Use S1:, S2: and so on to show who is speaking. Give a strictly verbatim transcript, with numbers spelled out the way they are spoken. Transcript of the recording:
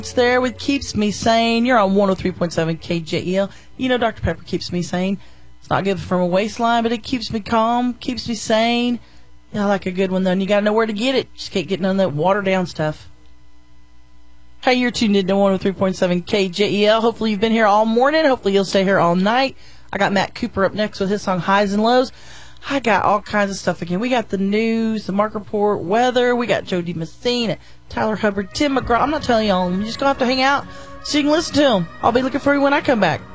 S1: It's there with Keeps Me Sane. You're on one oh three point seven K J E L. You know Doctor Pepper keeps me sane. It's not good from a waistline, but it keeps me calm, keeps me sane. Yeah, I like a good one, though, and you got to know where to get it. Just can't get none of that watered-down stuff. Hey, you're tuned in to one oh three point seven K J E L. Hopefully you've been here all morning. Hopefully you'll stay here all night. I got Matt Cooper up next with his song Highs and Lows. I got all kinds of stuff again. We got the news, the Mark Report, weather. We got Joe DeMessina, Tyler Hubbard, Tim McGraw. I'm not telling y'all. You just going to have to hang out so you can listen to them. I'll be looking for you when I come back.